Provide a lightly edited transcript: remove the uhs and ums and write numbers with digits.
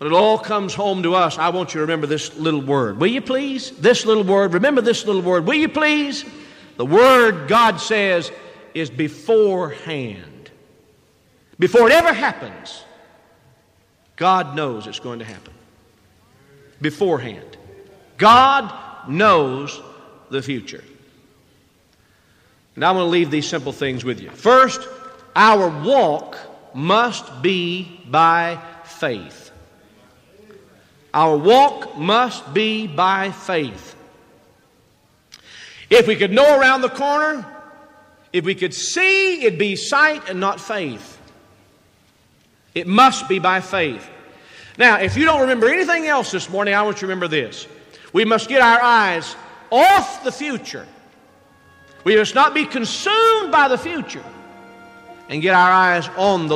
When it all comes home to us, I want you to remember this little word. Will you please? This little word. Remember this little word. Will you please? The word God says is beforehand. Before it ever happens, God knows it's going to happen. Beforehand. God knows the future. And I want to leave these simple things with you. First, our walk must be by faith. Our walk must be by faith. If we could know around the corner, if we could see, it'd be sight and not faith. It must be by faith. Now, if you don't remember anything else this morning, I want you to remember this. We must get our eyes off the future. We must not be consumed by the future and get our eyes on the